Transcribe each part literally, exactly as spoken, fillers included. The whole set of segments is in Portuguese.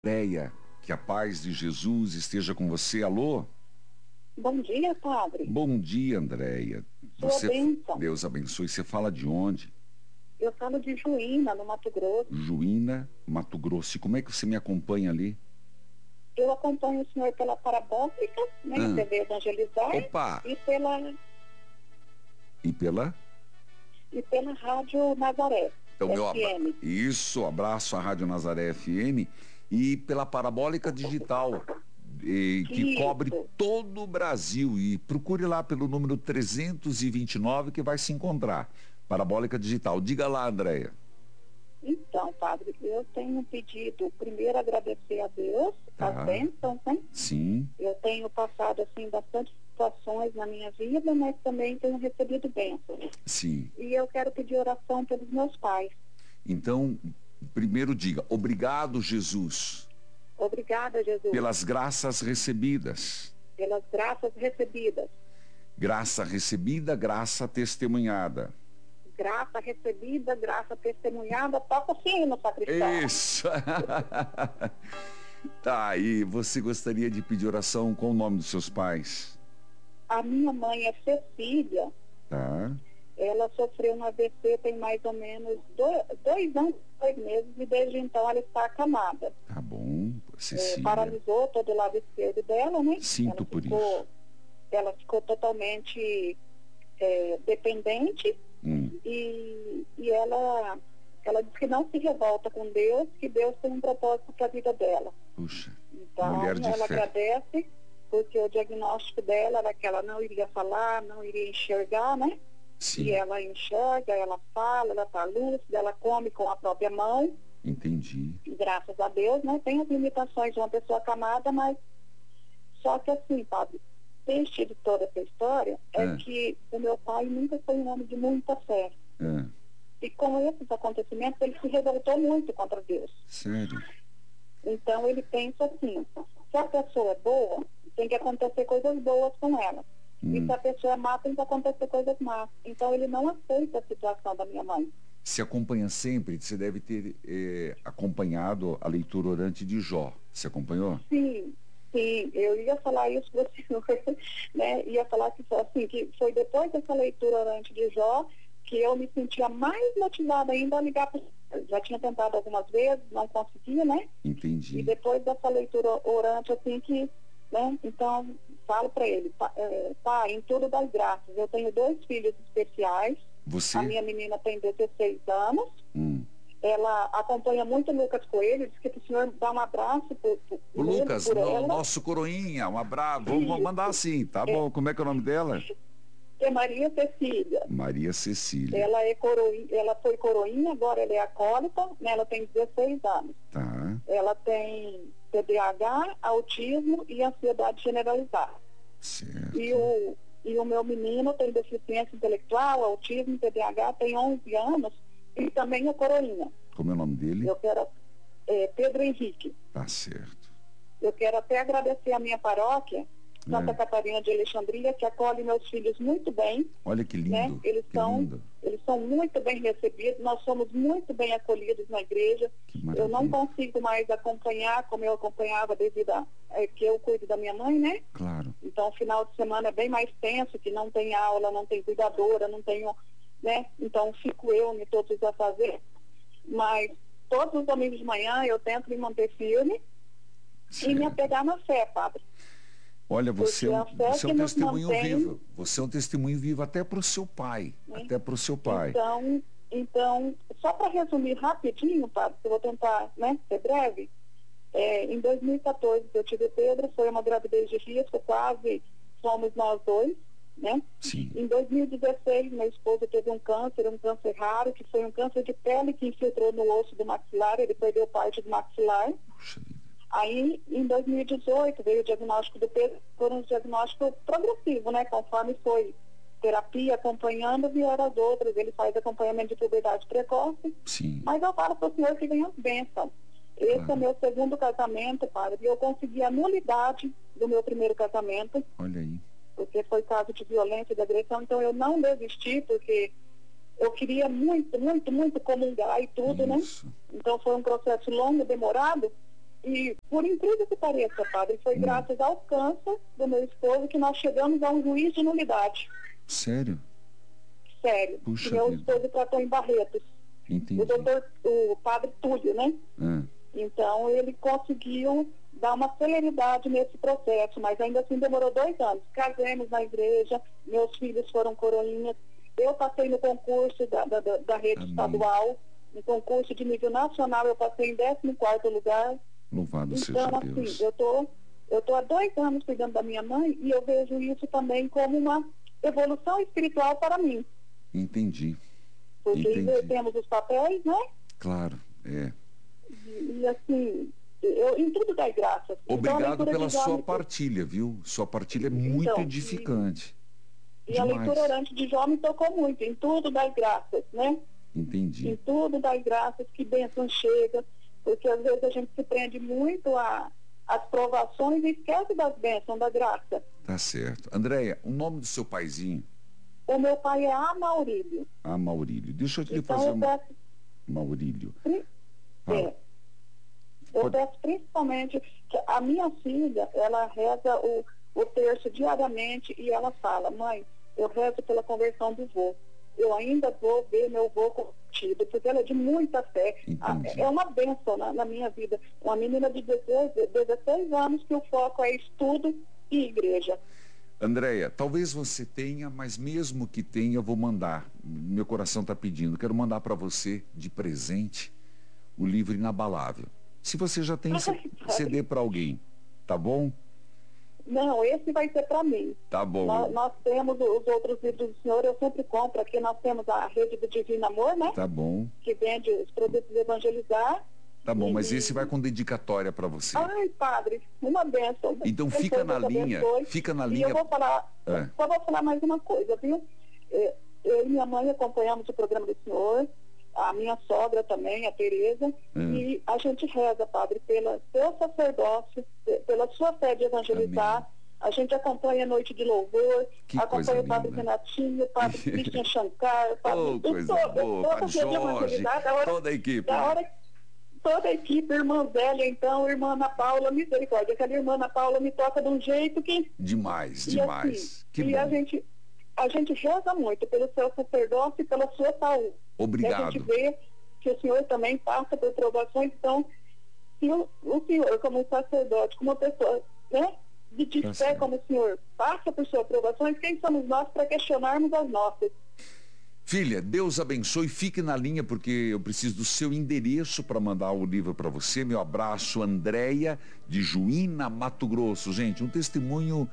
Andréia, que a paz de Jesus esteja com você. Alô? Bom dia, padre. Bom dia, Andréia. Sua Você, bênção. Deus abençoe. Você fala de onde? Eu falo de Juína, no Mato Grosso. Juína, Mato Grosso. E como é que você me acompanha ali? Eu acompanho o senhor pela Parabólica, né, Ah. T V Evangelizar, Opa! e pela, E pela? e pela Rádio Nazaré, Então, meu F M. abra... Isso, abraço à Rádio Nazaré F M e pela Parabólica Digital, e, que Isso. cobre todo o Brasil. E procure lá pelo número trezentos e vinte e nove que vai se encontrar. Parabólica Digital. Diga lá, Andréia. Então, padre, eu tenho pedido, primeiro, agradecer a Deus, Tá. as bênçãos, né? Sim. Eu tenho passado, assim, bastante situações na minha vida, mas também tenho recebido bênçãos. Sim. E eu quero pedir oração pelos meus pais. Então, primeiro diga, obrigado, Jesus, Obrigada, Jesus, pelas graças recebidas. pelas graças recebidas. Graça recebida, graça testemunhada. Graça recebida, graça testemunhada, toca o sino, sacristão. Isso. Tá, e você gostaria de pedir oração com o nome dos seus pais? A minha mãe é Cecília, Tá. ela sofreu um A V C tem mais ou menos dois, dois anos, dois meses, e desde então ela está acamada. Tá bom, É, Cecília. paralisou todo o lado esquerdo dela, né? Sinto ela por ficou, isso. Ela ficou totalmente é, dependente Hum. e, e ela, ela diz que não se revolta com Deus, que Deus tem um propósito para a vida dela. Puxa, Então, mulher de ela fé. agradece, porque o diagnóstico dela era que ela não iria falar, não iria enxergar, né? Sim, E ela enxerga, ela fala, ela está lúcida, ela come com a própria mão, entendi. e graças a Deus, né? Tem as limitações de uma pessoa acamada, mas só que assim, padre, triste de toda essa história é É. que o meu pai nunca foi um homem de muita fé. É, E com esses acontecimentos, ele se revoltou muito contra Deus. sério? Então ele pensa assim, se a pessoa é boa, tem que acontecer coisas boas com ela. E Hum. se a pessoa é má, tem que acontecer coisas más. Então ele não aceita a situação da minha mãe. Se acompanha sempre, você deve ter eh, acompanhado a leitura orante de Jó. Você acompanhou? Sim, sim, eu ia falar isso para o senhor, né? Ia falar que foi assim, que foi depois dessa leitura orante de Jó que eu me sentia mais motivada ainda a ligar para o senhor. Já tinha tentado algumas vezes, não conseguia, né? Entendi. E depois dessa leitura orante, assim, que, né, então, falo para ele, pá, é, pá, em tudo das graças, eu tenho dois filhos especiais, Você? a minha menina tem dezesseis anos, Hum. ela acompanha muito o Lucas Coelho, diz que o senhor dá um abraço por, por, O nele, Lucas, por no- ela, nosso coroinha, um abraço. Vamos Isso. mandar assim, tá bom? Como é que é o nome dela? que é Maria Cecília. Maria Cecília. Ela, é coroinha, ela foi coroinha, agora ela é acólita, né, ela tem dezesseis anos. Tá, Ela tem T D A H, autismo e ansiedade generalizada. certo. E o, e o meu menino tem deficiência intelectual, autismo, T D A H, tem onze anos e também é coroinha. Como é o nome dele? Eu quero, é, Pedro Henrique. Tá certo. Eu quero até agradecer a minha paróquia, Santa É. Catarina de Alexandria, que acolhe meus filhos muito bem. Olha que lindo, Né? Eles, que são, lindo. eles são muito bem recebidos, nós somos muito bem acolhidos na igreja. Que Eu não maravilha. consigo mais acompanhar como eu acompanhava devido a é, que eu cuido da minha mãe, né? Claro. Então o final de semana é bem mais tenso, que não tem aula, não tem cuidadora, não tenho, né? Então fico eu em todos os afazeres. Mas todos os domingos de manhã eu tento me manter firme e me Certo. apegar na fé, padre. Olha, você é um, Porque a fé você é um que nos testemunho mantém- vivo. Você é um testemunho vivo até para o seu pai. Né? Até para o seu pai. Então, então só para resumir rapidinho, padre, que eu vou tentar, né, ser breve, é, em dois mil e quatorze eu tive Pedro, foi uma gravidez de risco, quase fomos nós dois, né? Sim. Em dois mil e dezesseis, meu esposo teve um câncer, um câncer raro, que foi um câncer de pele que infiltrou no osso do maxilar, ele perdeu parte do maxilar. Puxa vida. Aí, em dois mil e dezoito, veio o diagnóstico do Pedro, foi um diagnóstico progressivo, né? Conforme foi terapia, acompanhando, vieram as outras. Ele faz acompanhamento de puberdade precoce. Sim. Mas eu falo para o senhor que vem as bênçãos. Esse Claro. é meu segundo casamento, padre, e eu consegui a nulidade do meu primeiro casamento, Olha aí. porque foi caso de violência e de agressão, então eu não desisti, porque eu queria muito, muito, muito comungar e tudo, Isso. né? Então foi um processo longo, demorado, E, por incrível que pareça, padre, foi hum. graças ao câncer do meu esposo que nós chegamos a um juiz de nulidade. Sério? Sério. Puxa meu vida. esposo tratou em Barretos. Entendi. O doutor, o padre Túlio, né? Ah. Então, ele conseguiu dar uma celeridade nesse processo, mas ainda assim demorou dois anos. Casemos na igreja, meus filhos foram coroinhas. Eu passei no concurso da, da, da rede Amém. estadual, no concurso de nível nacional, eu passei em décimo quarto lugar. Louvado então, seja assim, Deus. eu tô, eu tô há dois anos cuidando da minha mãe e eu vejo isso também como uma evolução espiritual para mim. Entendi. Porque Entendi. invertemos os papéis, né? Claro, é. E, e assim, eu, em tudo dai graças. Obrigado então, pela sua me... partilha, viu? Sua partilha é muito então, edificante. E, e a leitura orante de Jó me tocou muito. Em tudo dai graças, né? Entendi. Em tudo dai graças, que bênção chega. Porque às vezes a gente se prende muito a, às provações e esquece das bênçãos, da graça. Tá certo. Andréia, o nome do seu paizinho? O meu pai é Amaurílio. Amaurílio. Deixa eu te então, fazer eu uma... peço... Maurílio. É. Eu Pode... peço principalmente que a minha filha, ela reza o, o terço diariamente e ela fala, mãe, eu rezo pela conversão do vô. Eu ainda vou ver meu vô convertido, porque ela é de muita fé. Entendi. É uma bênção na, na minha vida. Uma menina de dezesseis anos que o foco é estudo e igreja. Andréia, talvez você tenha, mas mesmo que tenha, eu vou mandar. Meu coração está pedindo. Quero mandar para você, de presente, o livro Inabalável. Se você já tem, você dê para alguém. Tá bom? Não, esse vai ser para mim. Tá bom. Nós, nós temos os outros livros do senhor, eu sempre compro. Aqui nós temos a Rede do Divino Amor, né? Tá bom. Que vende os produtos Evangelizar. Tá bom, e... mas esse vai com dedicatória para você. Ai, padre, uma bênção. Então Depois fica na Deus linha, abençoe. fica na E linha. eu vou falar, é. só vou falar mais uma coisa, viu? Eu e minha mãe acompanhamos o programa do senhor, a minha sogra também, a Tereza, é. e a gente reza, padre, pela seu sacerdócio, pela sua fé de evangelizar. Amém. A gente acompanha a Noite de Louvor, que acompanha o Padre Renatinho, o Padre Christian Shankar, o Padre... Oh, coisa boa, Padre Jorge, hora, toda a equipe. Da hora, toda a equipe, irmã Zélia, então, irmã Ana Paula, misericórdia. Aquela irmã Ana Paula me toca de um jeito que... Demais, e demais. Assim, que e bom. a gente, a gente reza muito pelo seu sacerdócio e pela sua saúde. Obrigado. E a gente vê que o senhor também passa por provações, então, se o, o senhor, como sacerdote, como uma pessoa, né? de, de tá fé certo. Como o senhor passa por suas provações, quem somos nós para questionarmos as nossas? Filha, Deus abençoe, fique na linha porque eu preciso do seu endereço para mandar o livro para você. Meu abraço, Andréia, de Juína, Mato Grosso. Gente, um testemunho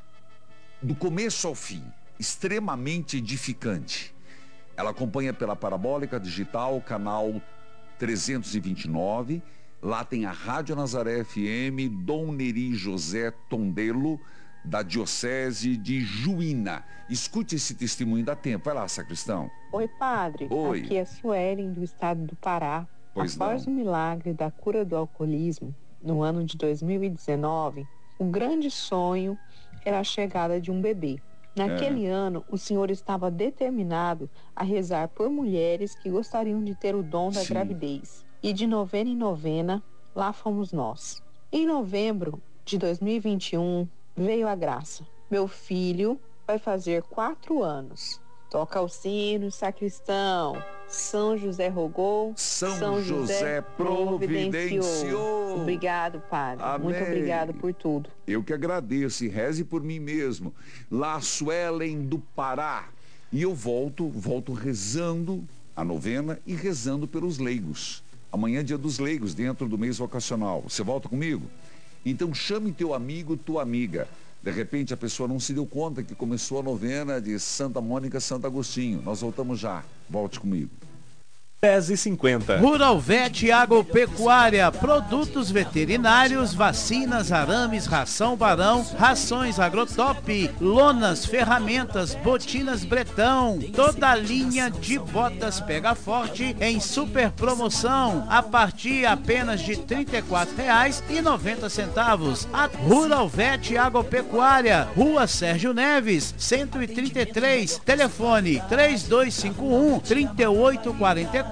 do começo ao fim, extremamente edificante. Ela acompanha pela Parabólica Digital, canal trezentos e vinte e nove. Lá tem a Rádio Nazaré F M, Dom Neri José Tondelo, da Diocese de Juína. Escute esse testemunho, dá tempo. Vai lá, sacristão. Oi, padre. Oi. Aqui é Suelen, do estado do Pará. Pois Após não. o milagre da cura do alcoolismo, no ano de dois mil e dezenove, o grande sonho era a chegada de um bebê. Naquele é. ano, o senhor estava determinado a rezar por mulheres que gostariam de ter o dom da Sim. gravidez. E de novena em novena, lá fomos nós. Em novembro de dois mil e vinte e um, veio a graça. Meu filho vai fazer quatro anos. Toca o sino, sacristão. São José rogou. São, São José, José providenciou. providenciou. Obrigado, padre. Amém. Muito obrigado por tudo. Eu que agradeço e reze por mim mesmo. Lá, Suelen do Pará. E eu volto, volto rezando a novena e rezando pelos leigos. Amanhã é dia dos leigos, dentro do mês vocacional. Você volta comigo? Então chame teu amigo, tua amiga. De repente a pessoa não se deu conta que começou a novena de Santa Mônica, Santo Agostinho. Nós voltamos já. Volte comigo. dez e cinquenta. Rural Vet Agropecuária, produtos veterinários, vacinas, arames, ração barão, rações agrotop, lonas, ferramentas, botinas Bretão, toda a linha de botas Pega Forte em super promoção, a partir apenas de trinta e quatro reais e noventa centavos. A Rural Vet Agropecuária, Rua Sérgio Neves, cento e trinta e três, telefone três dois cinco um, três oito quatro quatro.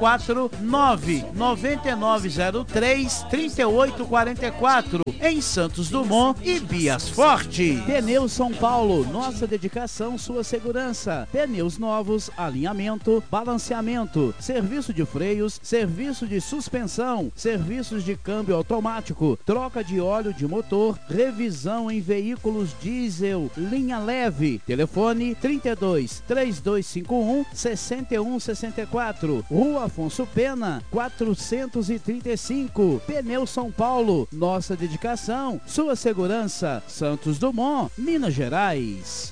quatro, nove nove nove zero três, três oito quatro quatro. Em Santos Dumont e Bias Forte. Pneus São Paulo, nossa dedicação, sua segurança. Pneus novos, alinhamento, balanceamento, serviço de freios, serviço de suspensão, serviços de câmbio automático, troca de óleo de motor, revisão em veículos diesel, linha leve. Telefone trinta e dois, três dois cinco um, seis um seis quatro. Rua Afonso Pena, quatrocentos e trinta e cinco. Pneus São Paulo, nossa dedicação, sua segurança. Santos Dumont, Minas Gerais.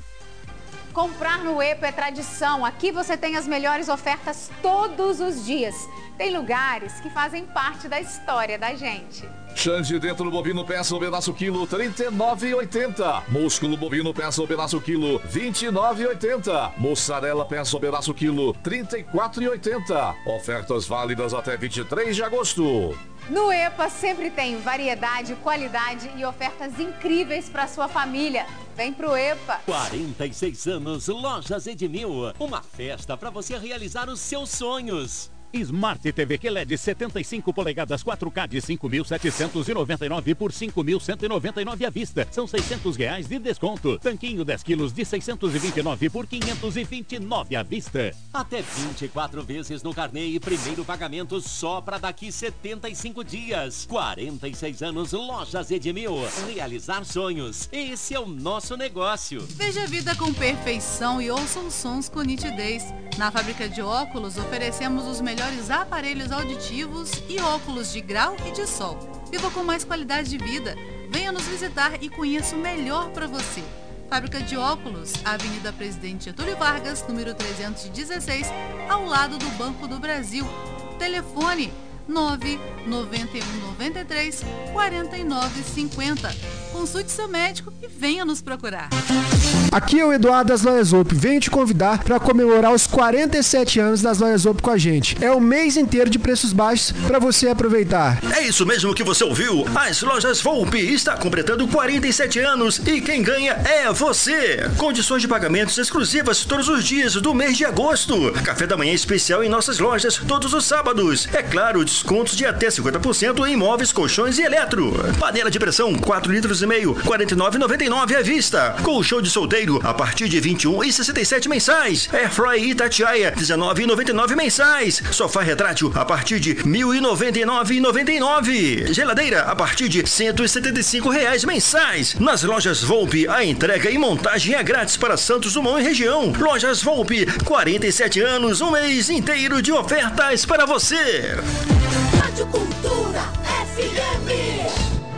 Comprar no EPA é tradição. Aqui você tem as melhores ofertas todos os dias. Tem lugares que fazem parte da história da gente. Xande dentro do bovino peça um pedaço quilo trinta e nove reais e oitenta centavos. Músculo bovino peça um pedaço quilo vinte e nove reais e oitenta centavos. Mussarela peça um pedaço quilo trinta e quatro reais e oitenta centavos. Ofertas válidas até vinte e três de agosto. No EPA sempre tem variedade, qualidade e ofertas incríveis para sua família. Vem pro EPA. quarenta e seis anos, Lojas Edmil. Uma festa para você realizar os seus sonhos. Smart T V Q L E D setenta e cinco polegadas quatro K de cinco mil setecentos e noventa e nove por cinco mil cento e noventa e nove à vista. São seiscentos reais de desconto. Tanquinho dez quilos de seiscentos e vinte e nove por quinhentos e vinte e nove à vista. Até vinte e quatro vezes no carnê e primeiro pagamento só para daqui setenta e cinco dias. quarenta e seis anos, Lojas Edmil. Realizar sonhos. Esse é o nosso negócio. Veja a vida com perfeição e ouça os sons com nitidez. Na fábrica de óculos oferecemos os melhores melhores aparelhos auditivos e óculos de grau e de sol. Viva com mais qualidade de vida. Venha nos visitar e conheça o melhor para você. Fábrica de óculos, Avenida Presidente Getúlio Vargas, número trezentos e dezesseis, ao lado do Banco do Brasil. Telefone nove nove um nove três, quatro nove cinco zero. Consulte seu médico e venha nos procurar. Aqui é o Eduardo das Lojas Op. Venho te convidar para comemorar os quarenta e sete anos das Lojas Op com a gente. É o mês inteiro de preços baixos para você aproveitar. É isso mesmo que você ouviu. As Lojas Volpe está completando quarenta e sete anos e quem ganha é você. Condições de pagamentos exclusivas todos os dias do mês de agosto. Café da manhã especial em nossas lojas todos os sábados. É claro, descontos de até cinquenta por cento em móveis, colchões e eletro. Panela de pressão quatro litros e meio, quarenta e nove reais e noventa e nove à vista. Colchão de solteiro a partir de vinte e um reais e sessenta e sete mensais. Airfry Itatiaia dezenove reais e noventa e nove mensais. Sofá retrátil a partir de mil e noventa e nove reais e noventa e nove. Geladeira a partir de cento e setenta e cinco reais mensais. Nas Lojas Volpe, a entrega e montagem é grátis para Santos Dumont e região. Lojas Volpe, quarenta e sete anos, um mês inteiro de ofertas para você. Rádio Cultura F M.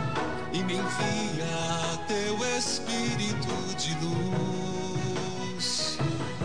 E me envia teu Espírito de luz.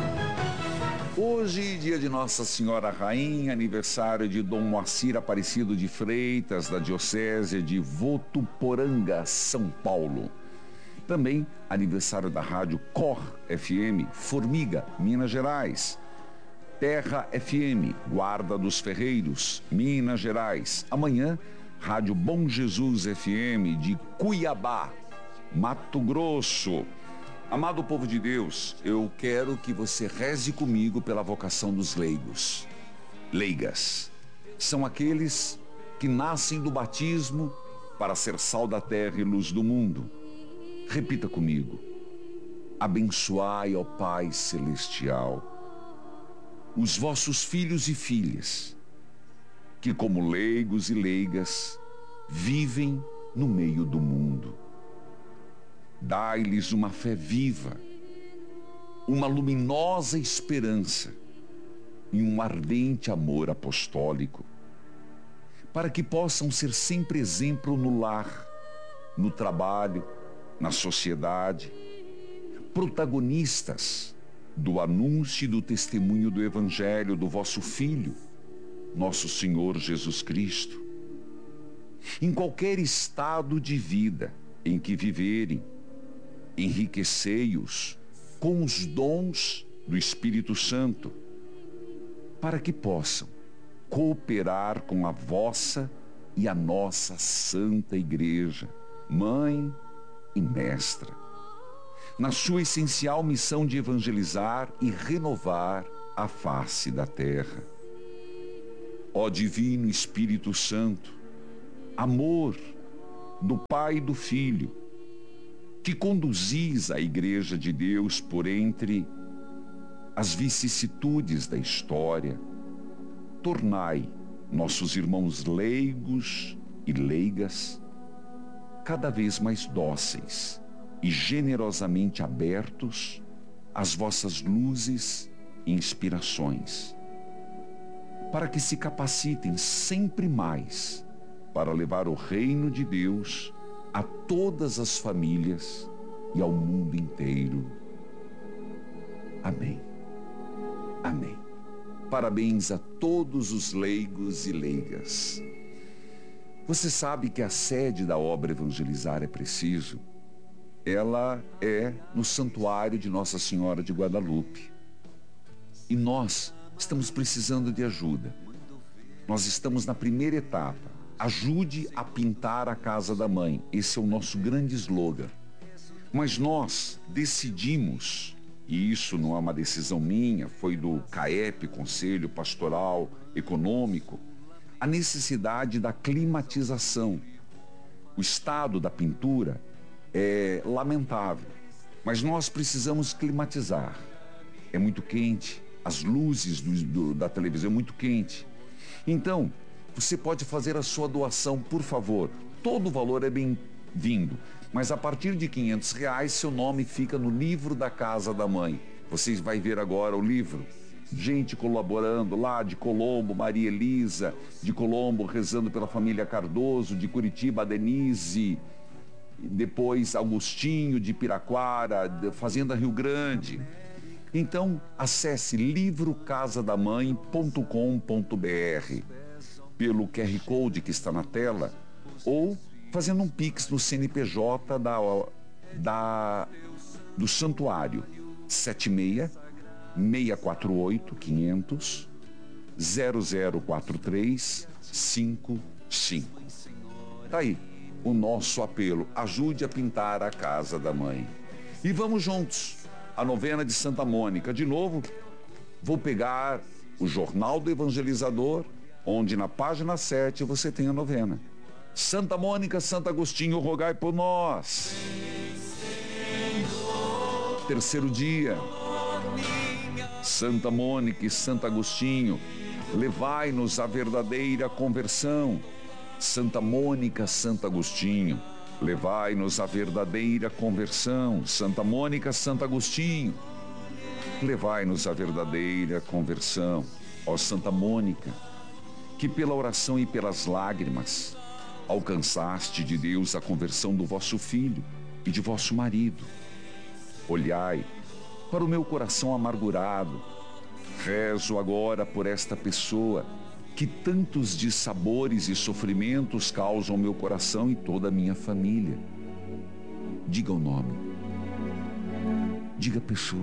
Hoje, dia de Nossa Senhora Rainha, aniversário de Dom Moacir Aparecido de Freitas, da Diocese de Votuporanga, São Paulo. Também aniversário da Rádio Cor F M, Formiga, Minas Gerais. Terra F M, Guarda dos Ferreiros, Minas Gerais. Amanhã, Rádio Bom Jesus F M de Cuiabá, Mato Grosso. Amado povo de Deus, eu quero que você reze comigo pela vocação dos leigos. Leigas são aqueles que nascem do batismo para ser sal da terra e luz do mundo. Repita comigo. Abençoai, ó Pai Celestial, os vossos filhos e filhas, que como leigos e leigas vivem no meio do mundo. Dai-lhes uma fé viva, uma luminosa esperança e um ardente amor apostólico, para que possam ser sempre exemplo no lar, no trabalho, na sociedade, protagonistas do anúncio e do testemunho do Evangelho do vosso Filho, nosso Senhor Jesus Cristo. Em qualquer estado de vida em que viverem, enriquecei-os com os dons do Espírito Santo, para que possam cooperar com a vossa e a nossa Santa Igreja, Mãe e Mestra, na sua essencial missão de evangelizar e renovar a face da terra. ó Divino Espírito Santo, amor do Pai e do Filho, que conduzis a Igreja de Deus por entre as vicissitudes da história, tornai nossos irmãos leigos e leigas cada vez mais dóceis e generosamente abertos às vossas luzes e inspirações, para que se capacitem sempre mais para levar o reino de Deus a todas as famílias e ao mundo inteiro. Amém. Amém. Parabéns a todos os leigos e leigas. Você sabe que a sede da obra Evangelizar é Preciso, ela é no Santuário de Nossa Senhora de Guadalupe. E nós estamos precisando de ajuda. Nós estamos na primeira etapa. Ajude a pintar a casa da mãe. Esse é o nosso grande slogan. Mas nós decidimos, e isso não é uma decisão minha, foi do CAEP, Conselho Pastoral Econômico, a necessidade da climatização. O estado da pintura é lamentável, mas nós precisamos climatizar. É muito quente, as luzes do, do, da televisão é muito quente. Então, você pode fazer a sua doação, por favor. Todo o valor é bem-vindo, mas a partir de quinhentos reais, seu nome fica no livro da Casa da Mãe. Vocês vão ver agora o livro. Gente colaborando lá de Colombo, Maria Elisa, de Colombo rezando pela família Cardoso, de Curitiba, a Denise, depois Augustinho, de Piraquara, de Fazenda Rio Grande. Então, acesse livro casa da mãe ponto com ponto br pelo Q R Code que está na tela ou fazendo um Pix no C N P J da, da, do Santuário sete seis, seis quatro oito, quinhentos, zero zero quatro três cinco cinco. Tá aí o nosso apelo. Ajude a pintar a casa da mãe. E vamos juntos. A novena de Santa Mônica. De novo, vou pegar o Jornal do Evangelizador, onde na página sete você tem a novena. Santa Mônica, Santo Agostinho, rogai por nós. Terceiro dia. Santa Mônica e Santo Agostinho, levai-nos à verdadeira conversão. Santa Mônica, Santo Agostinho, levai-nos à verdadeira conversão. Santa Mônica, Santo Agostinho, levai-nos à verdadeira conversão. Ó Santa Mônica, que pela oração e pelas lágrimas alcançaste de Deus a conversão do vosso filho e de vosso marido. Olhai para o meu coração amargurado. Rezo agora por esta pessoa que tantos dissabores e sofrimentos causam ao meu coração e toda a minha família. Diga o nome. Diga a pessoa.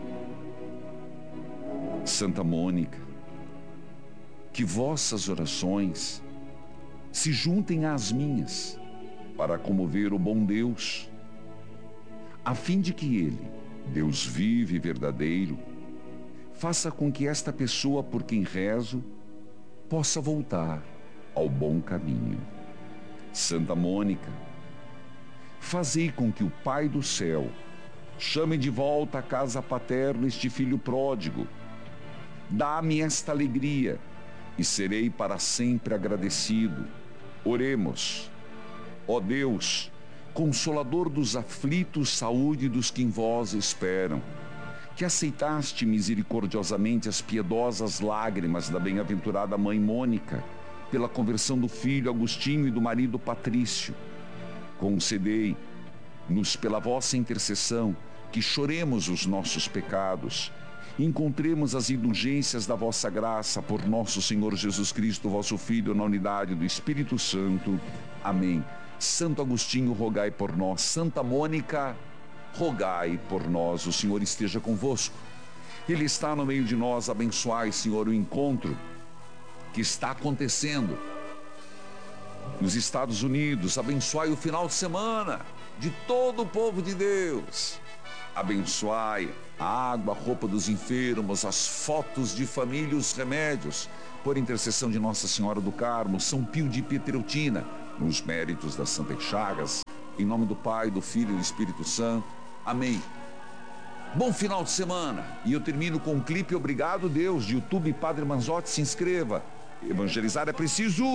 Santa Mônica, que vossas orações se juntem às minhas para comover o bom Deus, a fim de que Ele, Deus vivo e verdadeiro, faça com que esta pessoa por quem rezo possa voltar ao bom caminho. Santa Mônica, fazei com que o Pai do céu chame de volta à casa paterna este filho pródigo. Dá-me esta alegria e serei para sempre agradecido. Oremos. Ó Deus, Consolador dos aflitos, saúde dos que em vós esperam, que aceitaste misericordiosamente as piedosas lágrimas da bem-aventurada mãe Mônica, pela conversão do filho Agostinho e do marido Patrício. Concedei-nos pela vossa intercessão que choremos os nossos pecados e encontremos as indulgências da vossa graça por nosso Senhor Jesus Cristo, vosso Filho, na unidade do Espírito Santo. Amém. Santo Agostinho, rogai por nós. Santa Mônica, rogai por nós. O Senhor esteja convosco. Ele está no meio de nós. Abençoai, Senhor, o encontro que está acontecendo nos Estados Unidos. Abençoai o final de semana de todo o povo de Deus. Abençoai a água, a roupa dos enfermos, as fotos de família e os remédios, por intercessão de Nossa Senhora do Carmo, São Pio de Pietreutina, nos méritos das Santas Chagas, em nome do Pai, do Filho e do Espírito Santo. Amém. Bom final de semana. E eu termino com um clipe Obrigado Deus, de YouTube Padre Manzotti. Se inscreva. Evangelizar é preciso.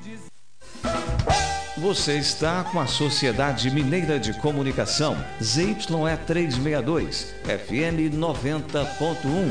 Você está com a Sociedade Mineira de Comunicação, Z Y E trezentos e sessenta e dois, F M noventa ponto um.